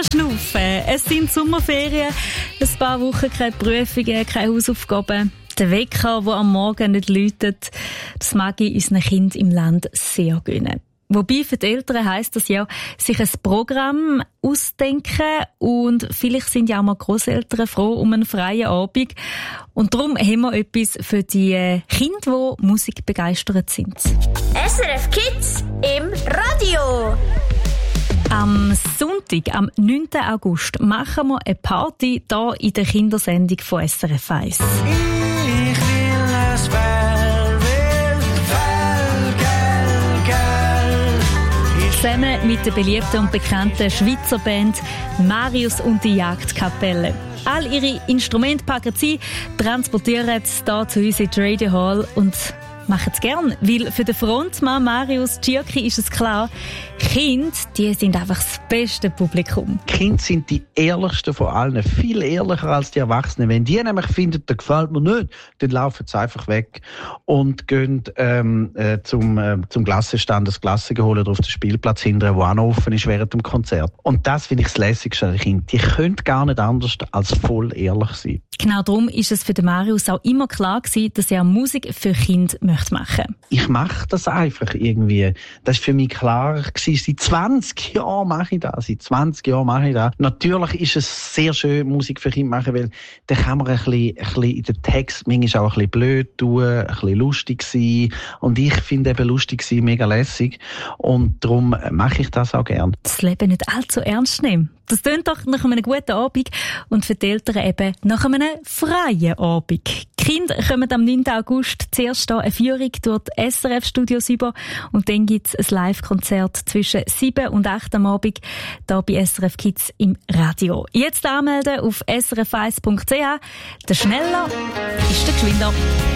schnaufen. Es sind Sommerferien, ein paar Wochen keine Prüfungen, keine Hausaufgaben. Der Wecker, der am Morgen nicht läutet, das mag ich unseren Kindern im Land sehr gönnen. Wobei für die Eltern heisst das ja, sich ein Programm ausdenken, und vielleicht sind ja auch mal Grosseltern froh um einen freien Abend. Und darum haben wir etwas für die Kinder, die Musik begeistert sind. SRF Kids im Radio. Am Sonntag, am 9. August, machen wir eine Party hier in der Kindersendung von SRF 1. Zusammen mit der beliebten und bekannten Schweizer Band Marius und die Jagdkapelle. All ihre Instrumente packen sie, transportieren es hier zu uns in die Radio Hall und machen es gern, weil für den Frontmann Marius Tschirki ist es klar, Kinder, die sind einfach das beste Publikum. Kinder sind die ehrlichsten von allen, viel ehrlicher als die Erwachsenen. Wenn die nämlich finden, das gefällt mir nicht, dann laufen sie einfach weg und gehen zum Klassenstand das Klassen holen oder auf den Spielplatz hinterher, wo auch noch offen ist während dem Konzert. Und das finde ich das Lässigste an den Kindern. Die können gar nicht anders als voll ehrlich sein. Genau darum ist es für den Marius auch immer klar gewesen, dass er Musik für Kinder machen möchte. Ich mache das einfach irgendwie. Das war für mich klar gewesen. Seit 20 Jahren mache ich das. Natürlich ist es sehr schön, Musik für Kinder machen, weil dann kann man ein bisschen in den Text manchmal auch ein bisschen blöd tun, ein bisschen lustig sein. Und ich finde eben lustig sein mega lässig. Und darum mache ich das auch gerne. Das Leben nicht allzu ernst nehmen. Das tönt doch nach einem guten Abend und für die Eltern eben nach einem freien Abend. Die Kinder kommen am 9. August zuerst eine Führung durch die SRF-Studios über und dann gibt es ein Live-Konzert zwischen 7 und 8 am Abend hier bei SRF Kids im Radio. Jetzt anmelden auf srf1.ch. Der Schneller ist der Geschwinder.